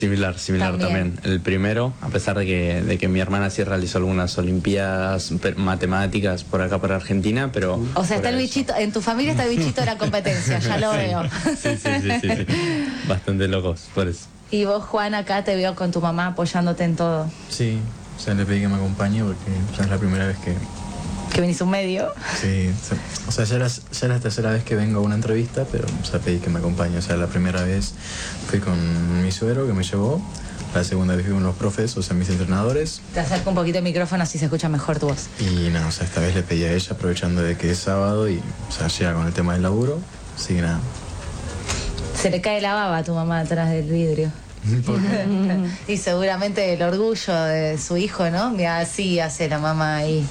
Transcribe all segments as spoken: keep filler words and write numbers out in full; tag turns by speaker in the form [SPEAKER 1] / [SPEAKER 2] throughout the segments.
[SPEAKER 1] Similar, similar también. también. El primero, a pesar de que, de que mi hermana sí realizó algunas olimpiadas matemáticas por acá, por Argentina, pero...
[SPEAKER 2] O sea, está el bichito, en tu familia está el bichito de la competencia, ya lo
[SPEAKER 1] sí.
[SPEAKER 2] veo.
[SPEAKER 1] Sí, sí, sí, sí, sí. Bastante locos, por eso.
[SPEAKER 2] Y vos, Juan, acá te veo con tu mamá apoyándote en todo.
[SPEAKER 3] Sí, o sea, le pedí que me acompañe porque ya es la primera vez que...
[SPEAKER 2] ¿Que venís un medio?
[SPEAKER 3] Sí, o sea, ya era, ya era la tercera vez que vengo a una entrevista, pero o sea, pedí que me acompañe. O sea, la primera vez fui con mi suegro que me llevó, la segunda vez fui con los profes, o sea, mis entrenadores.
[SPEAKER 2] Te acerco un poquito el micrófono así se escucha mejor tu voz.
[SPEAKER 3] Y nada, o sea, esta vez le pedí a ella, aprovechando de que es sábado y, o sea, llega con el tema del laburo, así que nada.
[SPEAKER 2] Se le cae la baba a tu mamá atrás del vidrio.
[SPEAKER 3] ¿Por qué?
[SPEAKER 2] Y seguramente el orgullo de su hijo, ¿no? Mira, así hace la mamá ahí.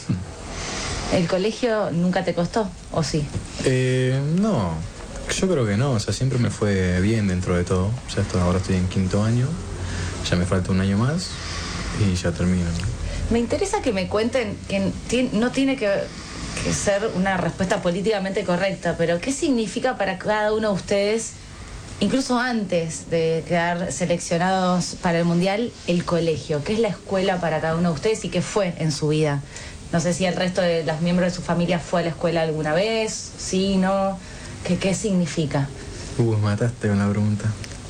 [SPEAKER 2] ¿El colegio nunca te costó, o sí?
[SPEAKER 3] Eh, no, yo creo que no, o sea, siempre me fue bien dentro de todo. O sea, esto, ahora estoy en quinto año, ya me falta un año más y ya termino.
[SPEAKER 2] Me interesa que me cuenten, que no tiene que, que ser una respuesta políticamente correcta, pero ¿qué significa para cada uno de ustedes, incluso antes de quedar seleccionados para el Mundial, el colegio? ¿Qué es la escuela para cada uno de ustedes y qué fue en su vida? No sé si el resto de los miembros de su familia fue a la escuela alguna vez, sí, no. ¿Qué, qué significa?
[SPEAKER 3] Uh, mataste con la pregunta.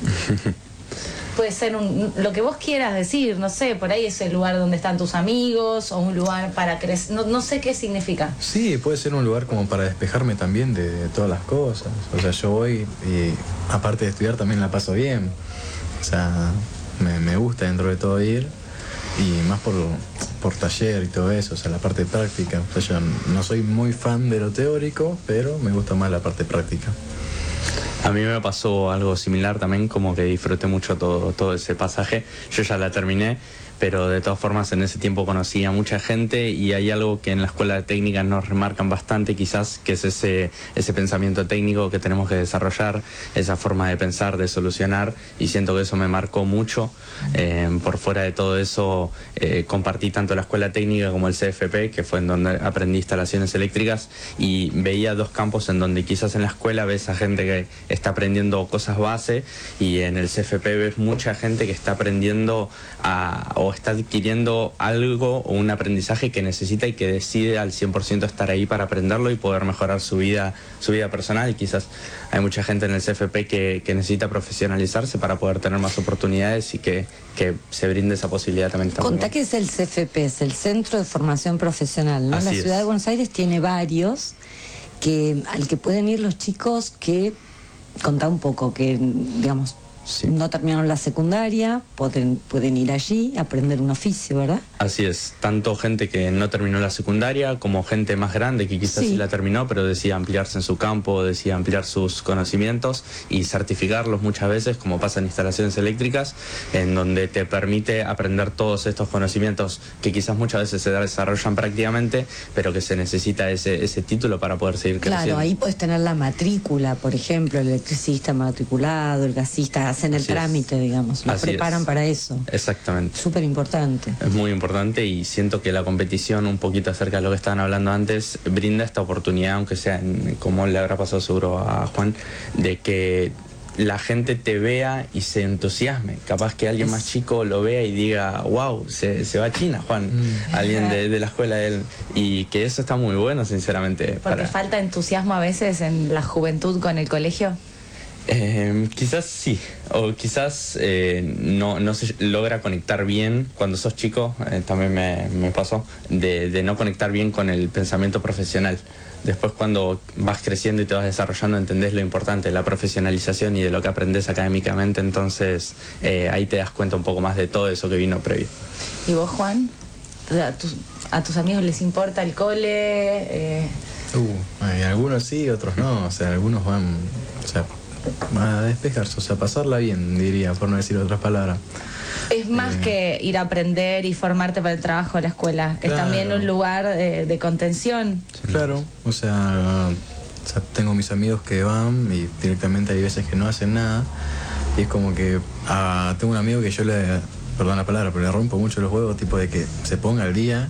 [SPEAKER 2] Puede ser un, lo que vos quieras decir, no sé, por ahí es el lugar donde están tus amigos o un lugar para crecer, no, no sé qué significa.
[SPEAKER 3] Sí, puede ser un lugar como para despejarme también de, de todas las cosas. O sea, yo voy y aparte de estudiar también la paso bien. O sea, me, me gusta dentro de todo ir. Y más por, por taller y todo eso, o sea, la parte práctica. O sea, yo no soy muy fan de lo teórico, pero me gusta más la parte práctica.
[SPEAKER 1] A mí me pasó algo similar también, como que disfruté mucho todo, todo ese pasaje. Yo ya la terminé, pero de todas formas en ese tiempo conocí a mucha gente y hay algo que en la escuela de técnicas nos remarcan bastante quizás, que es ese, ese pensamiento técnico que tenemos que desarrollar, esa forma de pensar, de solucionar, y siento que eso me marcó mucho. Eh, por fuera de todo eso, eh, compartí tanto la escuela técnica como el C F P, que fue en donde aprendí instalaciones eléctricas, y veía dos campos en donde quizás en la escuela ves a gente que está aprendiendo cosas base, y en el C F P ves mucha gente que está aprendiendo a, o está adquiriendo algo o un aprendizaje que necesita y que decide al cien por ciento estar ahí para aprenderlo y poder mejorar su vida, su vida personal. Y quizás hay mucha gente en el C F P que, que necesita profesionalizarse para poder tener más oportunidades y que, que se brinde esa posibilidad también.
[SPEAKER 4] Contá qué es el C F P, es el Centro de Formación Profesional, ¿no? La ciudad de Buenos Aires tiene varios que al que pueden ir los chicos que, contá un poco, que digamos... Sí. No terminaron la secundaria, pueden, pueden ir allí, aprender un oficio, ¿verdad?
[SPEAKER 1] Así es, tanto gente que no terminó la secundaria como gente más grande que quizás sí, sí la terminó, pero decía ampliarse en su campo, decía ampliar sus conocimientos y certificarlos muchas veces, como pasa en instalaciones eléctricas, en donde te permite aprender todos estos conocimientos que quizás muchas veces se desarrollan prácticamente, pero que se necesita ese, ese título para poder seguir creciendo.
[SPEAKER 4] Claro, ahí puedes tener la matrícula, por ejemplo, el electricista matriculado, el gasista, hacen el Así trámite, es. digamos, los Así preparan es. para eso.
[SPEAKER 1] Exactamente.
[SPEAKER 4] Súper importante.
[SPEAKER 1] Es muy importante y siento que la competición, un poquito acerca de lo que estaban hablando antes, brinda esta oportunidad, aunque sea, en, como le habrá pasado seguro a Juan, de que la gente te vea y se entusiasme. Capaz que alguien más chico lo vea y diga, wow, se, se va a China, Juan, mm. alguien de, de la escuela de él. Y que eso está muy bueno, sinceramente.
[SPEAKER 2] Porque para... falta entusiasmo a veces en la juventud con el colegio.
[SPEAKER 1] Eh, quizás sí, o quizás eh, no, no se logra conectar bien cuando sos chico, eh, también me, me pasó, de, de no conectar bien con el pensamiento profesional. Después cuando vas creciendo y te vas desarrollando entendés lo importante de la profesionalización y de lo que aprendes académicamente, entonces eh, ahí te das cuenta un poco más de todo eso que vino previo.
[SPEAKER 2] ¿Y vos, Juan? ¿A tus, a tus amigos les importa el cole? Eh...
[SPEAKER 3] Uh, ay, algunos sí, otros no, o sea, algunos van... O sea, a despejarse, o sea, pasarla bien, diría, por no decir otras palabras.
[SPEAKER 2] Es más eh, que ir a aprender y formarte para el trabajo de la escuela, claro. Es también un lugar de, de contención.
[SPEAKER 3] Claro, o sea, o sea, tengo mis amigos que van y directamente hay veces que no hacen nada. Y es como que uh, tengo un amigo que yo le, perdón la palabra, pero le rompo mucho los huevos, tipo de que se ponga al día,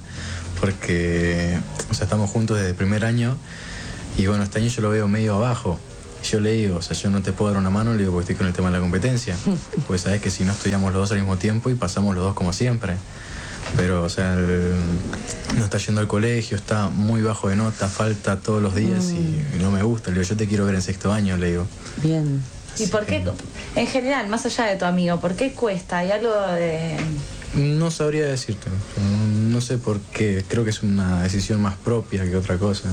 [SPEAKER 3] porque, o sea, estamos juntos desde el primer año y bueno, este año yo lo veo medio abajo. Yo le digo, o sea, yo no te puedo dar una mano, le digo, porque estoy con el tema de la competencia. Pues sabes que si no estudiamos los dos al mismo tiempo y pasamos los dos como siempre. Pero, o sea, el, no está yendo al colegio, está muy bajo de nota, falta todos los días mm. y, y no me gusta. Le digo, yo te quiero ver en sexto año, le digo.
[SPEAKER 4] Bien.
[SPEAKER 2] ¿Y por qué, en general, más allá de tu amigo, por qué cuesta? ¿Hay algo de...?
[SPEAKER 3] No sabría decirte. No, no sé por qué. Creo que es una decisión más propia que otra cosa.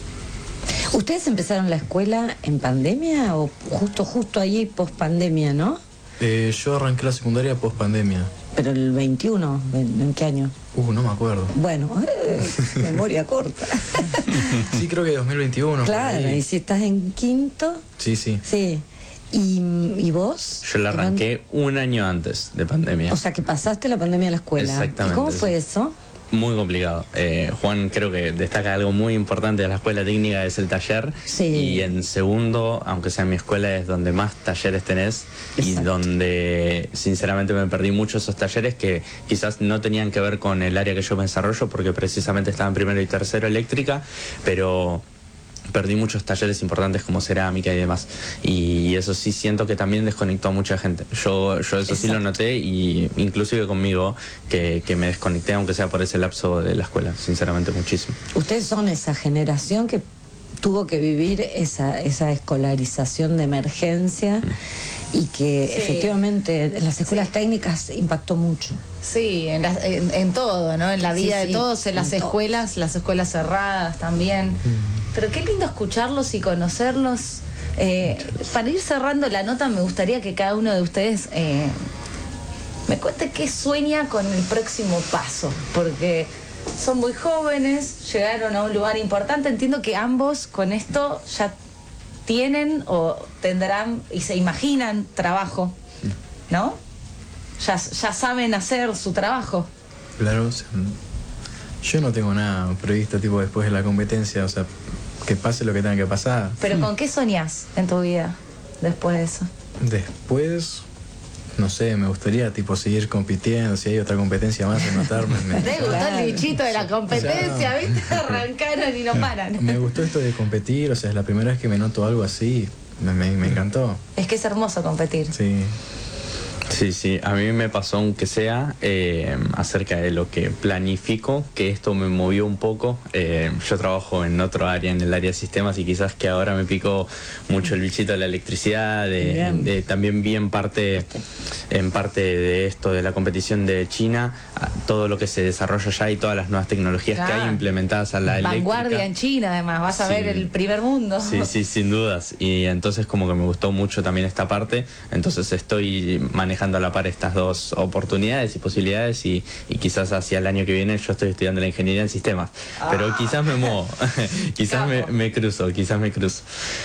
[SPEAKER 4] ¿Ustedes empezaron la escuela en pandemia o justo justo ahí post pandemia, no?
[SPEAKER 3] Eh, yo arranqué la secundaria post pandemia.
[SPEAKER 4] ¿Pero el veintiuno? ¿En qué año?
[SPEAKER 3] Uh, no me acuerdo.
[SPEAKER 4] Bueno, eh, memoria corta.
[SPEAKER 3] Sí, creo que dos mil veintiuno.
[SPEAKER 4] Claro, y si estás en quinto...
[SPEAKER 3] Sí, sí.
[SPEAKER 4] Sí. ¿Y, y vos?
[SPEAKER 1] Yo la arranqué un año antes de pandemia.
[SPEAKER 4] O sea, que pasaste la pandemia en la escuela.
[SPEAKER 1] Exactamente.
[SPEAKER 4] ¿Y cómo fue eso?
[SPEAKER 1] Muy complicado. Eh, Juan creo que destaca algo muy importante de la escuela técnica, es el taller.
[SPEAKER 4] Sí.
[SPEAKER 1] Y en segundo, aunque sea mi escuela, es donde más talleres tenés. Exacto. Y donde sinceramente me perdí mucho esos talleres que quizás no tenían que ver con el área que yo me desarrollo, porque precisamente estaba en primero y tercero eléctrica, pero perdí muchos talleres importantes como cerámica y demás, y eso sí siento que también desconectó a mucha gente. Yo, yo eso Exacto. sí lo noté, y inclusive conmigo que, que me desconecté, aunque sea por ese lapso de la escuela, sinceramente muchísimo.
[SPEAKER 4] Ustedes son esa generación que tuvo que vivir esa, esa escolarización de emergencia mm. y que sí. efectivamente en las escuelas sí. técnicas impactó mucho.
[SPEAKER 2] Sí, en, la, en, en todo, ¿no? En la vida sí, sí, de todos, en las en escuelas, todos. Las escuelas cerradas también. Mm. Pero qué lindo escucharlos y conocerlos. Eh, para ir cerrando la nota, me gustaría que cada uno de ustedes eh, me cuente qué sueña con el próximo paso, porque son muy jóvenes, llegaron a un lugar importante. Entiendo que ambos con esto ya tienen o tendrán y se imaginan trabajo, ¿no? Ya, ya saben hacer su trabajo.
[SPEAKER 3] Claro, yo no tengo nada previsto tipo después de la competencia, o sea, que pase lo que tenga que pasar.
[SPEAKER 2] ¿Pero con qué soñás en tu vida después de eso?
[SPEAKER 3] Después, no sé, me gustaría tipo seguir compitiendo, si hay otra competencia más, anotarme. Me...
[SPEAKER 2] ¿Te gustó el bichito de la competencia? O sea, ¿viste? Arrancaron y no paran.
[SPEAKER 3] Me gustó esto de competir, o sea, es la primera vez que me noto algo así, me, me, me encantó.
[SPEAKER 2] Es que es hermoso competir.
[SPEAKER 3] Sí.
[SPEAKER 1] Sí, sí, a mí me pasó, aunque sea, eh, acerca de lo que planifico, que esto me movió un poco. Eh, yo trabajo en otro área, en el área de sistemas, y quizás que ahora me picó mucho el bichito de la electricidad, de, de, también vi en parte, en parte de esto, de la competición de China, todo lo que se desarrolla allá y todas las nuevas tecnologías claro. que hay implementadas a la eléctrica.
[SPEAKER 2] Vanguardia en China, además, vas a sí. ver el primer mundo.
[SPEAKER 1] Sí, sí, sin dudas. Y entonces como que me gustó mucho también esta parte, entonces estoy manejando a la par estas dos oportunidades y posibilidades, y, y quizás hacia el año que viene yo estoy estudiando la ingeniería en sistemas, ah. pero quizás me muevo, quizás me, me cruzo, quizás me cruzo.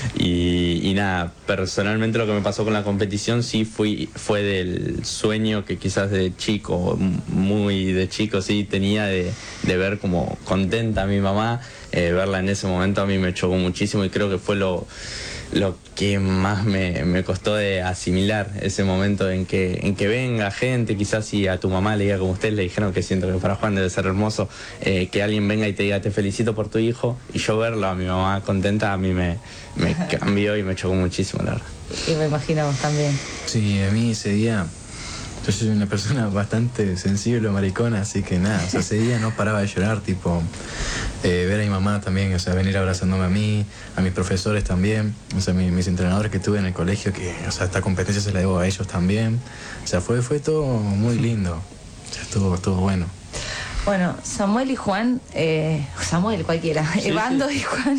[SPEAKER 1] Y, y nada, personalmente lo que me pasó con la competición sí fui, fue del sueño que quizás de chico, muy de chico sí tenía de, de ver como contenta a mi mamá, eh, verla en ese momento a mí me chocó muchísimo, y creo que fue lo lo que más me, me costó de asimilar, ese momento en que en que venga gente, quizás si a tu mamá le diga como ustedes le dijeron, que siento que para Juan debe ser hermoso, eh, que alguien venga y te diga te felicito por tu hijo, y yo verlo a mi mamá contenta, a mí me, me cambió y me chocó muchísimo, la verdad.
[SPEAKER 2] Y me imaginamos también.
[SPEAKER 3] Sí, a mí ese día, yo soy una persona bastante sensible, maricona, así que nada, o sea, ese día no paraba de llorar, tipo, eh, ver a mi mamá también, o sea, venir abrazándome a mí, a mis profesores también, o sea, mi, mis entrenadores que tuve en el colegio, que, o sea, esta competencia se la debo a ellos también, o sea, fue, fue todo muy lindo, o sea, estuvo, estuvo bueno.
[SPEAKER 2] Bueno, Samuel y Juan, eh, Samuel cualquiera, sí, Evando sí. y Juan,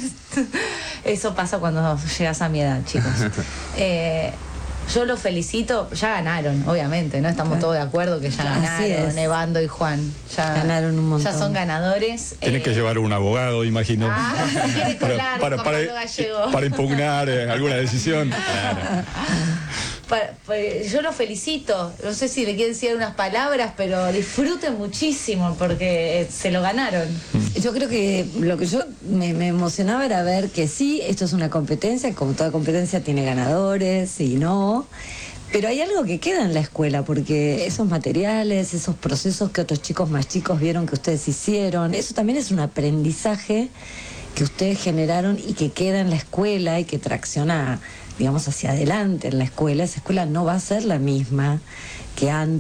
[SPEAKER 2] eso pasa cuando llegas a mi edad, chicos. Eh, Yo los felicito, ya ganaron, obviamente, ¿no? Estamos todos de acuerdo que ya ganaron, Evando y Juan. Ya
[SPEAKER 4] ganaron un montón.
[SPEAKER 2] Ya son ganadores.
[SPEAKER 5] Tienen eh... que llevar un abogado, imagino.
[SPEAKER 2] Ah, si quiere colar, para, para, para,
[SPEAKER 5] para impugnar eh, alguna decisión. Claro.
[SPEAKER 2] Para, para, yo los felicito. No sé si le quieren decir unas palabras, pero disfruten muchísimo porque se lo ganaron.
[SPEAKER 4] Yo creo que lo que yo me, me emocionaba era ver que sí, esto es una competencia, como toda competencia tiene ganadores y no, pero hay algo que queda en la escuela, porque esos materiales, esos procesos que otros chicos más chicos vieron que ustedes hicieron, eso también es un aprendizaje que ustedes generaron y que queda en la escuela y que tracciona, digamos, hacia adelante en la escuela, esa escuela no va a ser la misma que antes.